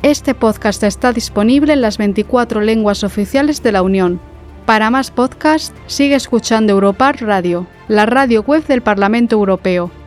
Este podcast está disponible en las 24 lenguas oficiales de la Unión. Para más podcasts, sigue escuchando Europar Radio, la radio web del Parlamento Europeo.